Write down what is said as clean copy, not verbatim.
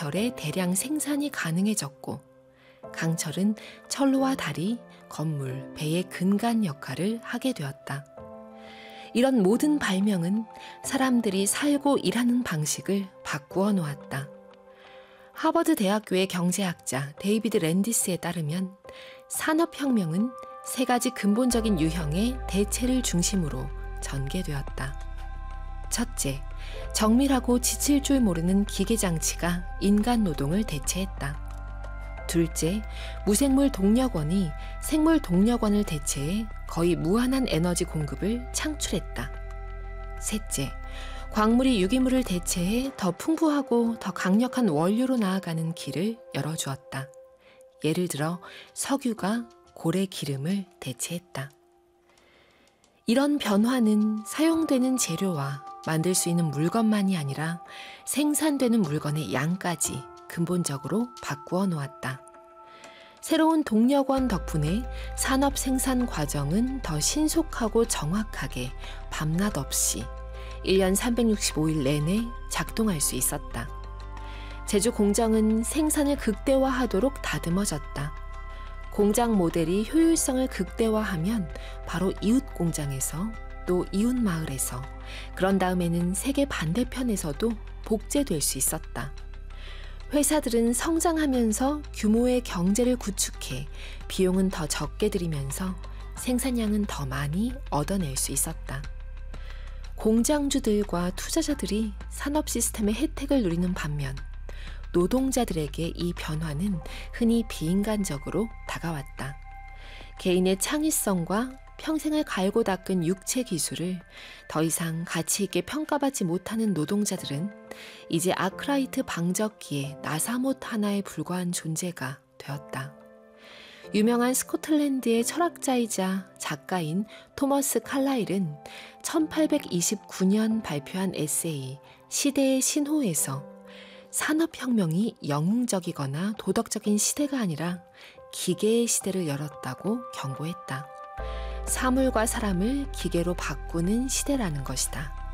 강철의 대량 생산이 가능해졌고 강철은 철로와 다리, 건물, 배의 근간 역할을 하게 되었다. 이런 모든 발명은 사람들이 살고 일하는 방식을 바꾸어 놓았다. 하버드 대학교의 경제학자 데이비드 랜디스에 따르면 산업혁명은 세 가지 근본적인 유형의 대체를 중심으로 전개되었다. 첫째, 정밀하고 지칠 줄 모르는 기계장치가 인간 노동을 대체했다. 둘째, 무생물 동력원이 생물 동력원을 대체해 거의 무한한 에너지 공급을 창출했다. 셋째, 광물이 유기물을 대체해 더 풍부하고 더 강력한 원료로 나아가는 길을 열어주었다. 예를 들어 석유가 고래 기름을 대체했다. 이런 변화는 사용되는 재료와 만들 수 있는 물건만이 아니라 생산되는 물건의 양까지 근본적으로 바꾸어 놓았다. 새로운 동력원 덕분에 산업 생산 과정은 더 신속하고 정확하게 밤낮 없이 1년 365일 내내 작동할 수 있었다. 제조 공정은 생산을 극대화하도록 다듬어졌다. 공장 모델이 효율성을 극대화하면 바로 이웃 공장에서 또 이웃 마을에서 그런 다음에는 세계 반대편에서도 복제될 수 있었다. 회사들은 성장하면서 규모의 경제를 구축해 비용은 더 적게 들이면서 생산량은 더 많이 얻어낼 수 있었다. 공장주들과 투자자들이 산업 시스템의 혜택을 누리는 반면 노동자들에게 이 변화는 흔히 비인간적으로 다가왔다. 개인의 창의성과 평생을 갈고 닦은 육체 기술을 더 이상 가치 있게 평가받지 못하는 노동자들은 이제 아크라이트 방적기의 나사못 하나에 불과한 존재가 되었다. 유명한 스코틀랜드의 철학자이자 작가인 토머스 칼라일은 1829년 발표한 에세이 시대의 신호에서 산업혁명이 영웅적이거나 도덕적인 시대가 아니라 기계의 시대를 열었다고 경고했다. 사물과 사람을 기계로 바꾸는 시대라는 것이다.